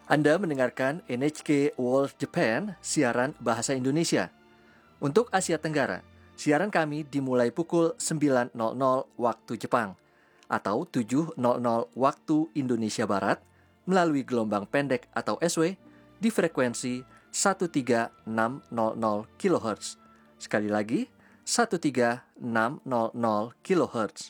Anda mendengarkan NHK World Japan, siaran bahasa Indonesia. Untuk Asia Tenggara, siaran kami dimulai pukul 9.00 waktu Jepang atau 7.00 waktu Indonesia Barat melalui gelombang pendek atau SW di frekuensi 13600 kHz. Sekali lagi, 13600 kHz.